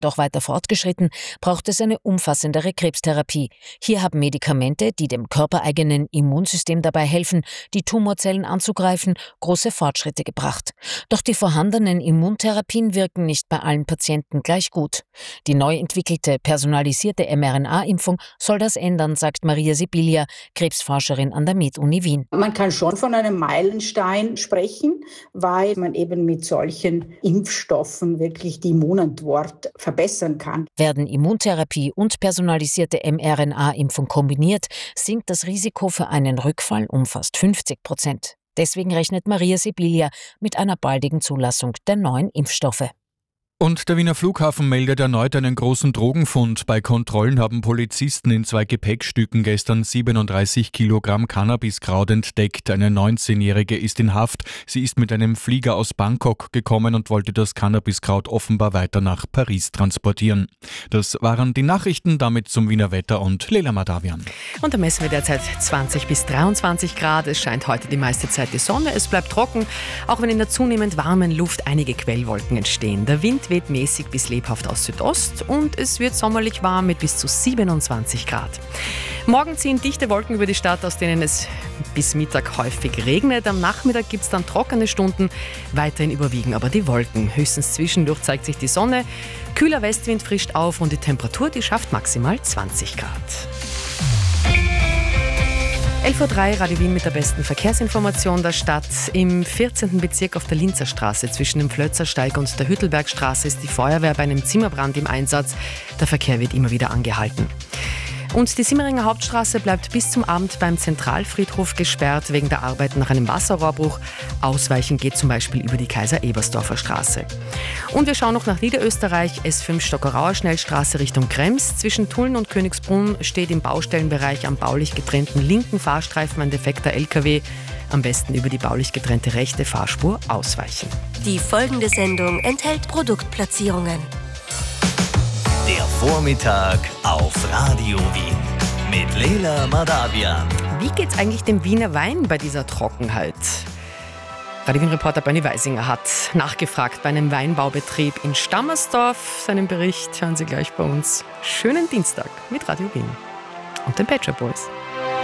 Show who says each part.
Speaker 1: Doch weiter fortgeschritten braucht es eine umfassendere Krebstherapie. Hier haben Medikamente, die dem körpereigenen Immunsystem dabei helfen, die Tumorzellen anzugreifen, große Fortschritte gebracht. Doch die vorhandenen Immuntherapien wirken nicht bei allen Patienten gleich gut. Die neu entwickelte personalisierte mRNA-Impfung soll das ändern, sagt Maria Sibilia, Krebsforscherin an der Med-Uni Wien.
Speaker 2: Man kann schon von einem Meilenstein sprechen, weil man eben mit solchen Impfstoffen wirklich die Immunantwort verbessern kann.
Speaker 1: Werden Immuntherapie und personalisierte mRNA-Impfung kombiniert, sinkt das Risiko für einen Rückfall um fast 50%. Deswegen rechnet Maria Sibilia mit einer baldigen Zulassung der neuen Impfstoffe.
Speaker 3: Und der Wiener Flughafen meldet erneut einen großen Drogenfund. Bei Kontrollen haben Polizisten in 2 Gepäckstücken gestern 37 Kilogramm Cannabiskraut entdeckt. Eine 19-Jährige ist in Haft. Sie ist mit einem Flieger aus Bangkok gekommen und wollte das Cannabiskraut offenbar weiter nach Paris transportieren. Das waren die Nachrichten, damit zum Wiener Wetter und Leila Madavian.
Speaker 4: Und da messen wir derzeit 20 bis 23 Grad. Es scheint heute die meiste Zeit die Sonne. Es bleibt trocken, auch wenn in der zunehmend warmen Luft einige Quellwolken entstehen. Der Wind weht mäßig bis lebhaft aus Südost und es wird sommerlich warm mit bis zu 27 Grad. Morgen ziehen dichte Wolken über die Stadt, aus denen es bis Mittag häufig regnet. Am Nachmittag gibt es dann trockene Stunden. Weiterhin überwiegen aber die Wolken. Höchstens zwischendurch zeigt sich die Sonne. Kühler Westwind frischt auf und die Temperatur, die schafft maximal 20 Grad. 11.03 Uhr, Radio Wien mit der besten Verkehrsinformation der Stadt. Im 14. Bezirk auf der Linzer Straße zwischen dem Flötzersteig und der Hüttelbergstraße ist die Feuerwehr bei einem Zimmerbrand im Einsatz. Der Verkehr wird immer wieder angehalten. Und die Simmeringer Hauptstraße bleibt bis zum Abend beim Zentralfriedhof gesperrt wegen der Arbeiten nach einem Wasserrohrbruch. Ausweichen geht zum Beispiel über die Kaiser-Ebersdorfer Straße. Und wir schauen noch nach Niederösterreich. S5 Stockerauer Schnellstraße Richtung Krems. Zwischen Tulln und Königsbrunn steht im Baustellenbereich am baulich getrennten linken Fahrstreifen ein defekter LKW. Am besten über die baulich getrennte rechte Fahrspur ausweichen.
Speaker 5: Die folgende Sendung enthält Produktplatzierungen.
Speaker 6: Der Vormittag auf Radio Wien mit Leila Madavian.
Speaker 4: Wie geht's eigentlich dem Wiener Wein bei dieser Trockenheit? Radio Wien-Reporter Bernie Weisinger hat nachgefragt bei einem Weinbaubetrieb in Stammersdorf. Seinen Bericht hören Sie gleich bei uns. Schönen Dienstag mit Radio Wien und den Pet Shop Boys.